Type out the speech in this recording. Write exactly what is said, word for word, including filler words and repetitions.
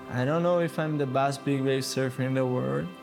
I don't know if I'm the best big wave surfer in the world,